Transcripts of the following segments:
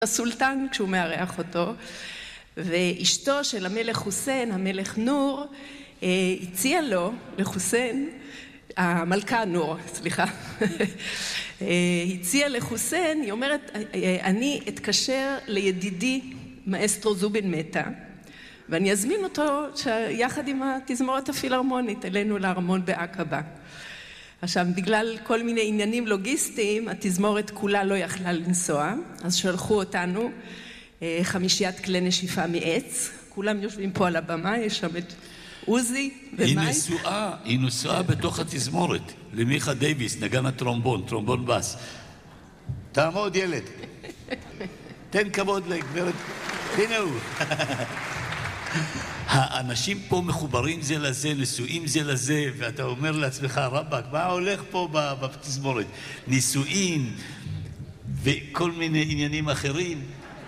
הסולטן כשהוא מארח אותו, ואשתו של המלך חוסיין, המלך נור, הציעה לו, לחוסיין, המלכה נור, סליחה, הציעה לחוסיין, היא אומרת, אני אתקשר לידידי מאסטרו זובין מטה, ואני אזמין אותו יחד עם התזמורת הפילהרמונית אלינו לארמון בעקבה. עכשיו, בגלל כל מיני עניינים לוגיסטיים, התזמורת כולה לא יכלה לנסוע, אז שלחו אותנו 5 כלי נשיפה מעץ, כולם יושבים פה על הבמה, יש שם את עוזי ומאי. היא נשואה בתוך התזמורת, למיכה דייביס, נגן הטרומבון, טרומבון בס. תעמוד ילד, תן כבוד לגברת, הנה הוא. האנשים פה מחוברים זה לזה, נישואים זה לזה, ואתה אומר לעצמך, רבק, מה הולך פה בתזמורת? נישואים וכל מיני עניינים אחרים.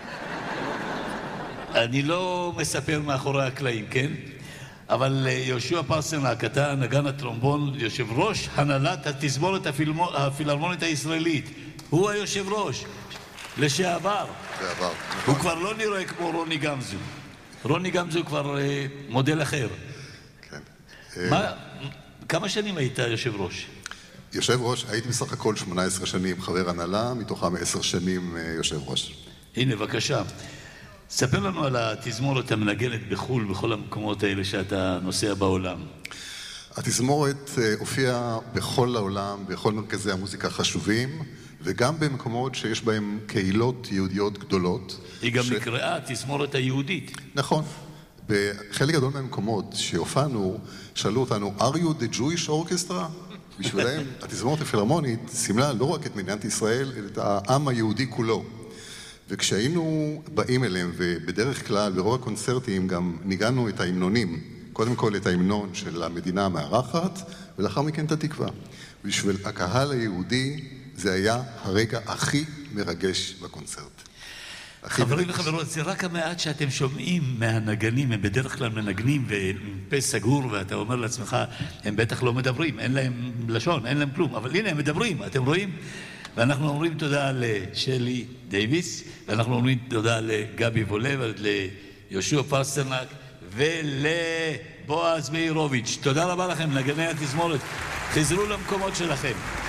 אני לא מספר מאחורי הקלעים, כן? אבל יהושע פרסנק, אתה נגן הטרומבון, יושב ראש הנהלת התזמורת הפילהרמונית הישראלית. הוא היושב ראש, לשעבר. הוא כבר לא נראה כמו רוני גמזו. רוני גמזו הוא כבר מודל אחר. כן. כמה שנים היית יושב ראש? יושב ראש, הייתי בסך הכל 18 שנים חבר הנהלה, מתוכם 10 שנים יושב ראש. הנה, בבקשה. ספר לנו על התזמורת המנגנת בחול, בכל המקומות האלה שאתה נוסע בעולם. התזמורת הופיעה בכל העולם, בכל מרכזי המוזיקה החשובים, וגם במקומות שיש בהם קהילות יהודיות גדולות. היא גם נקראה התזמורת היהודית. נכון. בחלק גדול מהמקומות שהופענו, שאלו אותנו, are you the Jewish orchestra? בשבילם, התזמורת הפילהרמונית סימלה לא רק את מדינת ישראל, אלא את העם היהודי כולו. וכשהיינו באים אליהם, ובדרך כלל ברוב הקונצרטים גם ניגענו את ההמנונים, קודם כל את ההמנון של המדינה המארחת, ולאחר מכן את התקווה. בשביל הקהל היהודי זה היה הרגע הכי מרגש בקונצרט. חברים וחברות, זה רק המעט שאתם שומעים מהנגנים, הם בדרך כלל מנגנים ופה סגור, ואתה אומר לעצמך, הם בטח לא מדברים, אין להם לשון, אין להם כלום, אבל הנה הם מדברים, אתם רואים? ואנחנו אומרים תודה לשלי דייביס, ואנחנו אומרים תודה לגבי וולב, ליהושע פרסנק ולבועז מאירוביץ'. תודה רבה לכם, נגני התזמורת. חזרו למקומות שלכם.